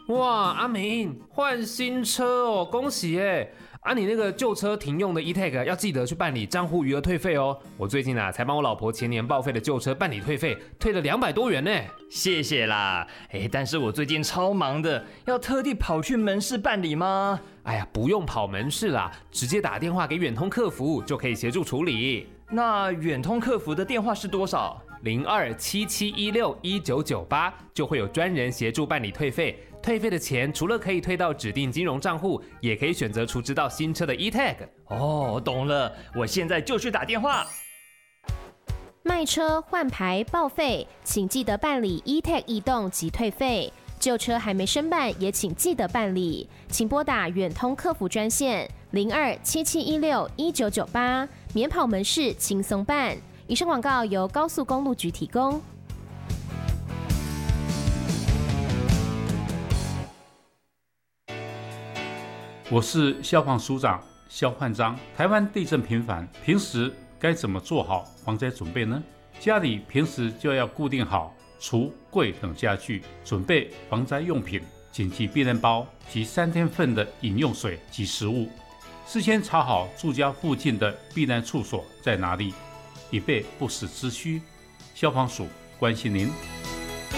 哇，阿明换新车哦，恭喜耶！啊，你那个旧车停用的 e-tag 要记得去办理账户余额退费哦。我最近才帮我老婆前年报废的旧车办理退费，退了200多元呢。 谢谢啦，但是我最近超忙的，要特地跑去门市办理吗？ 哎呀，不用跑门市啦，直接打电话给远通客服就可以协助处理。 那远通客服的电话是多少 ？0277161998就会有专人协助办理退费。退费的钱除了可以退到指定金融账户，也可以选择储值到新车的 e-tag。 哦，懂了，我现在就去打电话。 卖车、换牌、报废，请记得办理 e-tag 移动及退费。旧车还没申办，也请记得办理。请拨打远通客服专线0277161998，免跑门市，轻松办。以上广告由高速公路局提供。 我是消防署长肖焕章。台湾地震频繁，平时该怎么做好防灾准备呢？家里平时就要固定好橱柜等家具，准备防灾用品、紧急避难包及3天份的饮用水及食物。事先查好住家附近的避难处所在哪里，以备不时之需。消防署关心您。